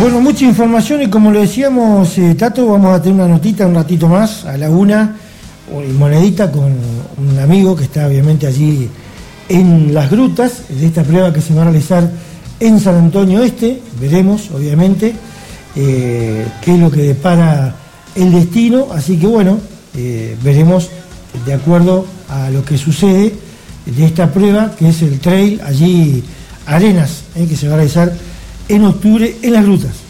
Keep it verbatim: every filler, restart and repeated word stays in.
Bueno, mucha información y como le decíamos, eh, Tato, vamos a tener una notita un ratito más a la una, y monedita con un amigo que está obviamente allí en las grutas de esta prueba que se va a realizar en San Antonio Este. Veremos, obviamente, eh, qué es lo que depara el destino, así que bueno, eh, veremos de acuerdo a lo que sucede de esta prueba, que es el trail allí Arenas, eh, que se va a realizar en octubre en las grutas.